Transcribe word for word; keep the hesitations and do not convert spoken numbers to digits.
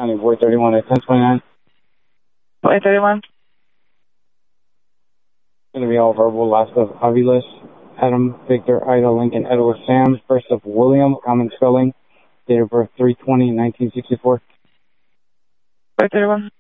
County, four thirty-one at ten twenty-nine. four thirty-one. Going to be all verbal. Last of Aviles, Adam, Victor, Ida, Lincoln, Edward, Sam. First of William, common spelling. Date of birth three twenty nineteen sixty-four. four thirty-one.